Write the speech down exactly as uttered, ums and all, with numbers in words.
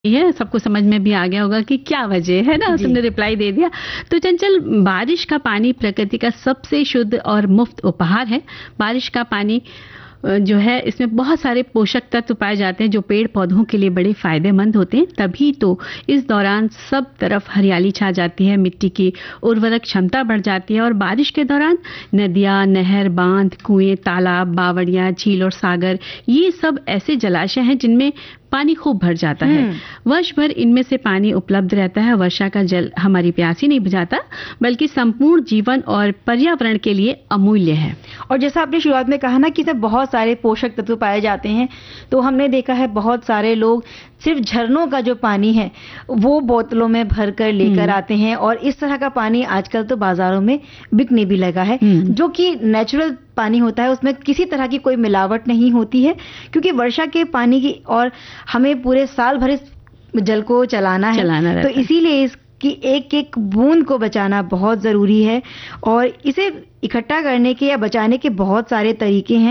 है, सबको समझ में भी आ गया होगा कि क्या वजह है ना, तुमने रिप्लाई दे दिया। तो चंचल, बारिश का पानी प्रकृति का सबसे शुद्ध और मुफ्त उपहार है। बारिश का पानी जो है इसमें बहुत सारे पोषक तत्व पाए जाते हैं जो पेड़ पौधों के लिए बड़े फायदेमंद होते हैं। तभी तो इस दौरान सब तरफ हरियाली छा जाती है, मिट्टी की उर्वरक क्षमता बढ़ जाती है और बारिश के दौरान नदियां, नहर, बांध, कुएं, तालाब, बावड़ियां, झील और सागर, ये सब ऐसे जलाशय हैं जिनमें पानी खूब भर जाता है। वर्ष भर इनमें से पानी उपलब्ध रहता है। वर्षा का जल हमारी प्यास ही नहीं बुझाता, बल्कि संपूर्ण जीवन और पर्यावरण के लिए अमूल्य है। और जैसा आपने शुरुआत में कहा ना कि इसमें बहुत सारे पोषक तत्व पाए जाते हैं, तो हमने देखा है बहुत सारे लोग सिर्फ झरनों का जो पानी है वो बोतलों में भर कर लेकर आते हैं और इस तरह का पानी आजकल तो बाजारों में बिकने भी लगा है, जो कि नेचुरल पानी होता है, उसमें किसी तरह की कोई मिलावट नहीं होती है, क्योंकि वर्षा के पानी की और हमें पूरे साल भर इस जल को चलाना है, चलाना तो इसीलिए इसकी एक एक बूंद को बचाना बहुत जरूरी है और इसे इकट्ठा करने के या बचाने के बहुत सारे तरीके हैं।